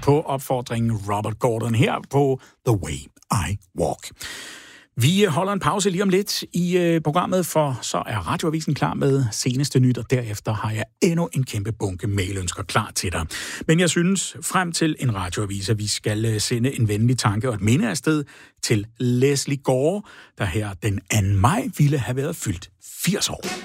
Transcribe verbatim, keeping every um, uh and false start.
på opfordringen Robert Gordon her på The Way I Walk. Vi holder en pause lige om lidt i øh, programmet, for så er Radioavisen klar med seneste nyt, og derefter har jeg endnu en kæmpe bunke mailønsker klar til dig. Men jeg synes, frem til en radioavis, at vi skal øh, sende en venlig tanke og et minde afsted til Leslie Gore, der her den anden maj ville have været fyldt firs år.